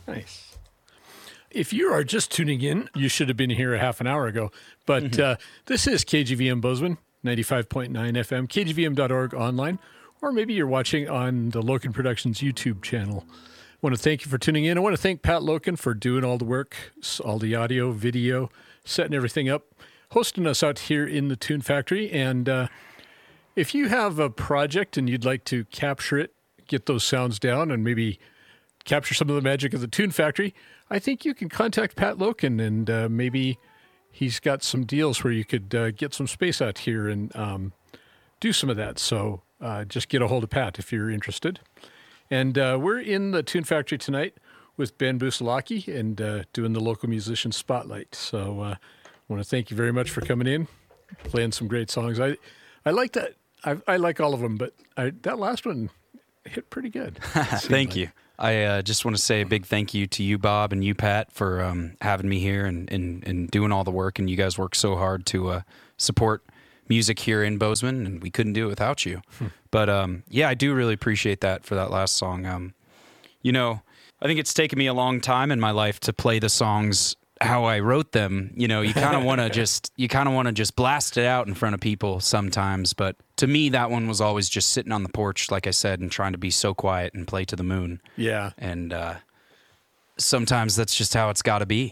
Nice. If you are just tuning in, you should have been here a half an hour ago. But this is KGVM Bozeman, 95.9 FM, kgvm.org online, or maybe you're watching on the Loken Productions YouTube channel. I want to thank you for tuning in. I want to thank Pat Loken for doing all the work, all the audio, video, setting everything up, hosting us out here in the Tune Factory. And if you have a project and you'd like to capture it, get those sounds down, and maybe capture some of the magic of the Tune Factory, I think you can contact Pat Loken, and maybe he's got some deals where you could get some space out here and do some of that. So just get a hold of Pat if you're interested. And we're in the Tune Factory tonight with Ben Busalaki and doing the local musician spotlight. So I want to thank you very much for coming in, playing some great songs. I like that. I like all of them, but that last one hit pretty good. Thank you. I just want to say a big thank you to you, Bob, and you, Pat, for having me here and doing all the work. And you guys work so hard to support music here in Bozeman, and we couldn't do it without you. But yeah, I do really appreciate that for that last song. You know, I think it's taken me a long time in my life to play the songs how I wrote them. You know, you kind of want to just blast it out in front of people sometimes. But to me, that one was always just sitting on the porch, like I said, and trying to be so quiet and play to the moon. Yeah. And sometimes that's just how it's got to be.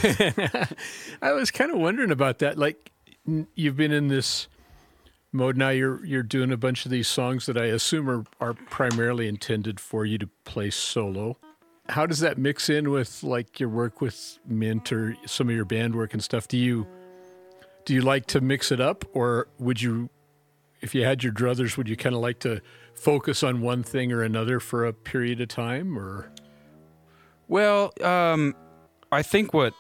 I was kind of wondering about that. Like, you've been in this mode now. You're doing a bunch of these songs that I assume are primarily intended for you to play solo. How does that mix in with like your work with Mint or some of your band work and stuff? Do you like to mix it up, or would you, if you had your druthers, would you kind of like to focus on one thing or another for a period of time? Or, well, I think what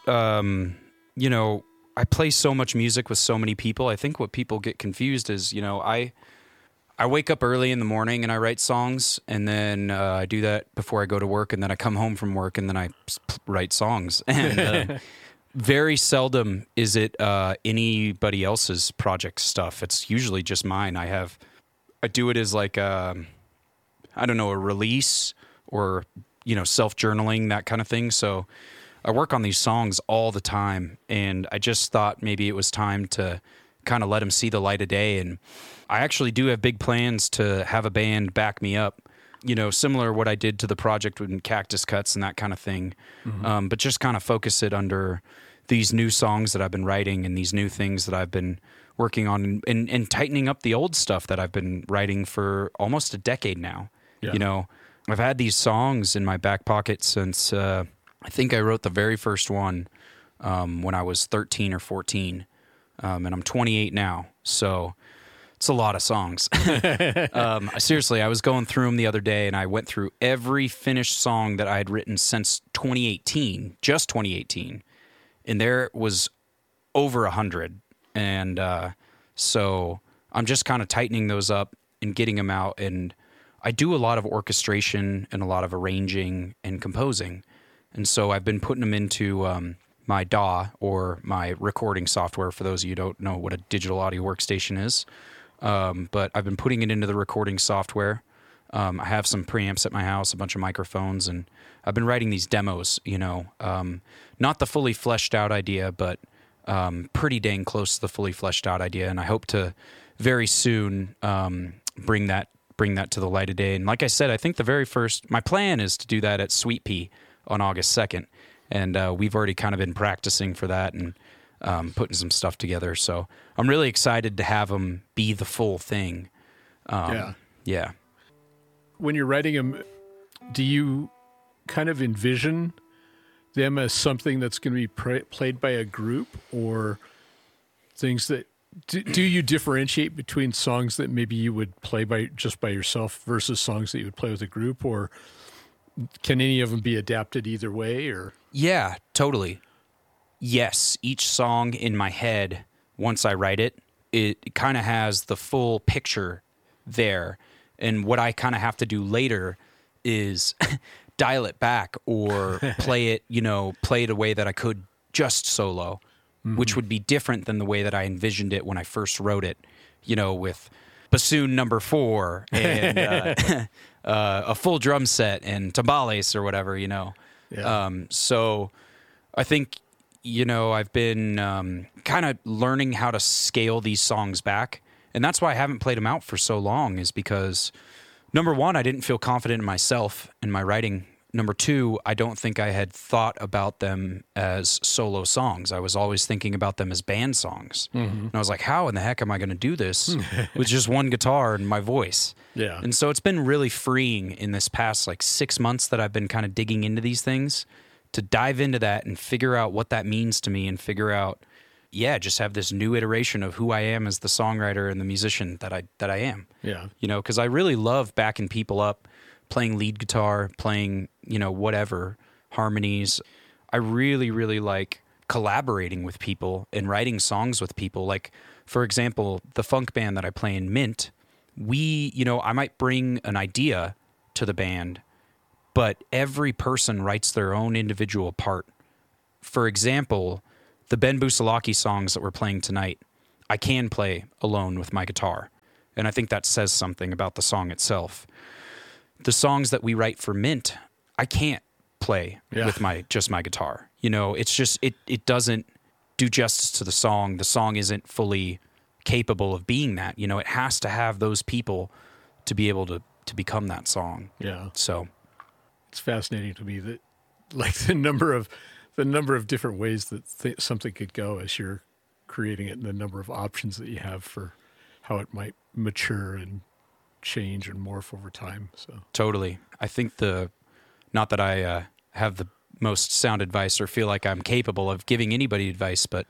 you know, I play so much music with so many people. I think what people get confused is, you know, I wake up early in the morning and I write songs, and then I do that before I go to work, and then I come home from work and then I write songs. And very seldom is it anybody else's project stuff. It's usually just mine. I do it as like I don't know, a release or, you know, self-journaling, that kind of thing. So I work on these songs all the time, and I just thought maybe it was time to kind of let them see the light of day. And I actually do have big plans to have a band back me up, you know, similar to what I did to the project with Cactus Cuts and that kind of thing. Mm-hmm. But just kind of focus it under these new songs that I've been writing and these new things that I've been working on, and tightening up the old stuff that I've been writing for almost a decade now. Yeah. You know, I've had these songs in my back pocket since I think I wrote the very first one when I was 13 or 14, and I'm 28 now, so it's a lot of songs. Seriously, I was going through them the other day, and I went through every finished song that I had written since 2018, just 2018, and there was over 100, and so I'm just kind of tightening those up and getting them out, and I do a lot of orchestration and a lot of arranging and composing. And so I've been putting them into my DAW, or my recording software, for those of you who don't know what a digital audio workstation is. But I've been putting it into the recording software. I have some preamps at my house, a bunch of microphones, and I've been writing these demos, you know, not the fully fleshed out idea, but pretty dang close to the fully fleshed out idea. And I hope to very soon bring that to the light of day. And like I said, I think my plan is to do that at Sweet Pea on August 2nd. And we've already kind of been practicing for that and putting some stuff together. So I'm really excited to have them be the full thing. Yeah. When you're writing them, do you kind of envision them as something that's going to be played by a group, or things that... Do you differentiate between songs that maybe you would play just by yourself versus songs that you would play with a group, or can any of them be adapted either way? Or yeah, totally. Yes, each song in my head, once I write it, it kind of has the full picture there, and what I kind of have to do later is dial it back or play it a way that I could just solo. Mm-hmm. Which would be different than the way that I envisioned it when I first wrote it, you know, with bassoon number 4 and a full drum set and timbales or whatever, you know. Yeah. So I think, I've been kind of learning how to scale these songs back. And that's why I haven't played them out for so long, is because, number one, I didn't feel confident in myself in my writing. Number two, I don't think I had thought about them as solo songs. I was always thinking about them as band songs. And I was like, how in the heck am I going to do this with just one guitar and my voice? Yeah. And so it's been really freeing in this past 6 months that I've been kind of digging into these things, to dive into that and figure out what that means to me, and figure out, just have this new iteration of who I am as the songwriter and the musician that I am. Yeah. Because I really love backing people up, playing lead guitar, playing, whatever, harmonies. I really, really like collaborating with people and writing songs with people. Like, for example, the funk band that I play in, Mint, I might bring an idea to the band, but every person writes their own individual part. For example, the Ben Busalaki songs that we're playing tonight, I can play alone with my guitar. And I think that says something about the song itself. The songs that we write for Mint, I can't play with just my guitar. It's just, it doesn't do justice to the song. The song isn't fully capable of being that. It has to have those people to be able to become that song. Yeah. So it's fascinating to me that the number of different ways that something could go as you're creating it, and the number of options that you have for how it might mature and change and morph over time. So totally. I think not that I have the most sound advice or feel like I'm capable of giving anybody advice, but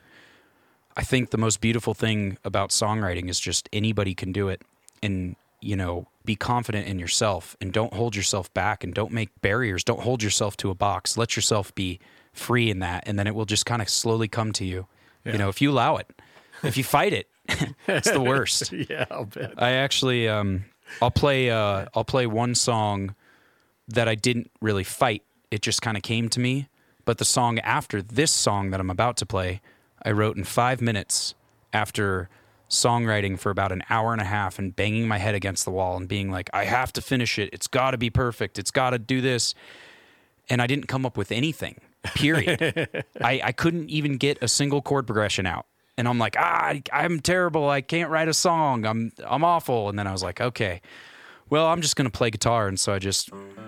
I think the most beautiful thing about songwriting is just anybody can do it. And, be confident in yourself, and don't hold yourself back, and don't make barriers. Don't hold yourself to a box. Let yourself be free in that, and then it will just kind of slowly come to you. Yeah. If you allow it. If you fight it, it's the worst. Yeah, I'll bet. I actually, I'll play one song that I didn't really fight. It just kind of came to me. But the song after this song that I'm about to play, I wrote in 5 minutes after songwriting for about an hour and a half and banging my head against the wall and being like, I have to finish it. It's got to be perfect. It's got to do this. And I didn't come up with anything, period. I couldn't even get a single chord progression out. And I'm like, I'm terrible. I can't write a song. I'm awful. And then I was like, okay, well, I'm just going to play guitar. And so I just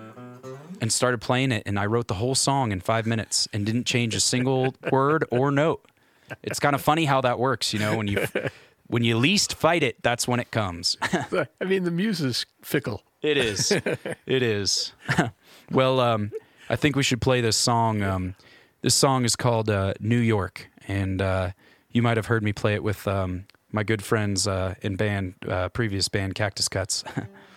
started playing it. And I wrote the whole song in 5 minutes and didn't change a single word or note. It's kind of funny how that works, when you least fight it, that's when it comes. I mean, the muse is fickle. It is. It is. Well, I think we should play this song. This song is called New York, and you might have heard me play it with my good friends in band, previous band Cactus Cuts.